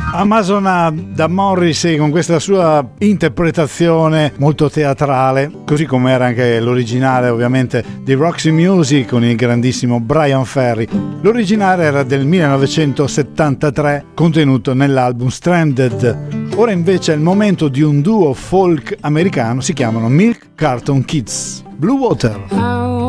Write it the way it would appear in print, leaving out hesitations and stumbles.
Amazona da Morrissey con questa sua interpretazione molto teatrale, così come era anche l'originale ovviamente di Roxy Music con il grandissimo Brian Ferry. L'originale era del 1973, contenuto nell'album Stranded. Ora invece è il momento di un duo folk americano, si chiamano Milk Carton Kids. Blue Water.